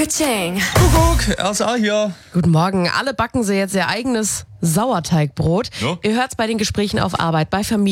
Ka-ching. Kuckuck, RSA hier. Guten Morgen. Alle backen sie jetzt ihr eigenes Sauerteigbrot. Ja. Ihr hört's bei den Gesprächen auf Arbeit, bei Familie.